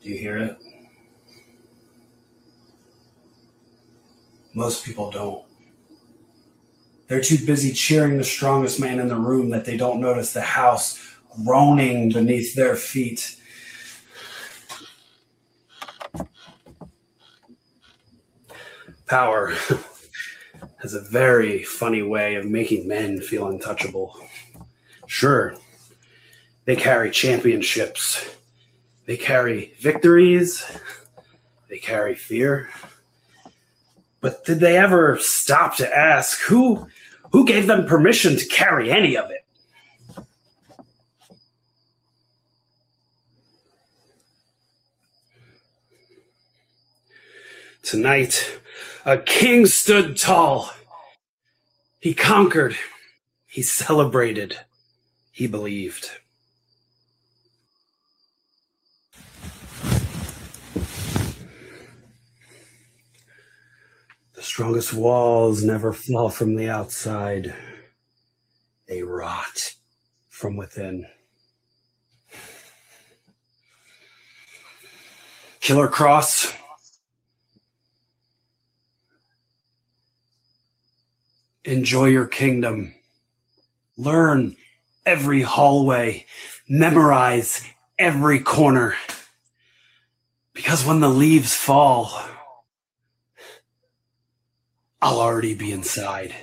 Do you hear it? Most people don't. They're too busy cheering the strongest man in the room that they don't notice the house groaning beneath their feet. Power has a very funny way of making men feel untouchable. Sure, they carry championships. They carry victories. They carry fear. But did they ever stop to ask who gave them permission to carry any of it? Tonight, a king stood tall. He conquered. He celebrated. He believed. The strongest walls never fall from the outside. They rot from within. Killer Cross. Enjoy your kingdom. Learn every hallway. Memorize every corner. Because when the leaves fall, I'll already be inside.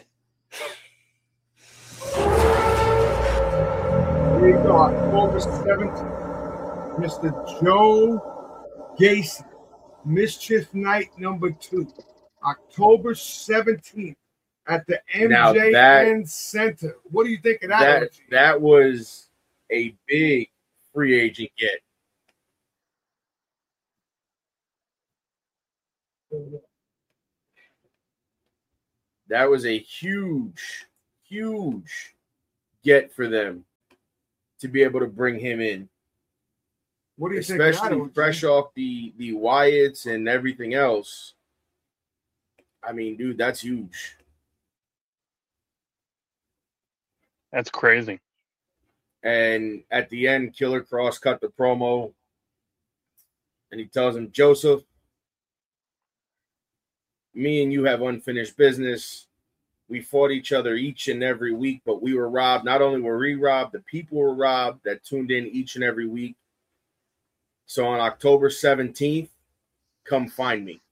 Here you go, October 17th, Mr. Joe Gacy, Mischief Night #2, October 17th at the MJN Center. What do you think of that? That was a big free agent get. That was a huge get for them to be able to bring him in. What do you think? Especially fresh off the Wyatts and everything else. I mean, dude, that's huge. That's crazy. And at the end, Killer Cross cut the promo, and he tells him, Joseph, me and you have unfinished business. We fought each other each and every week, but we were robbed. Not only were we robbed, the people were robbed that tuned in each and every week. So on October 17th, come find me.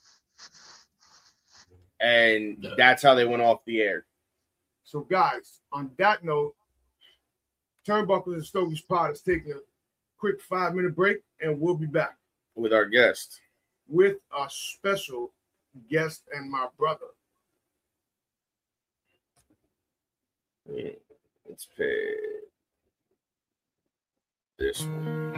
And that's how they went off the air. So, guys, on that note, Turnbuckles and Stogies Pod is taking a quick 5-minute break, and we'll be back with our guest. With a special guest and my brother. Let's pay this one.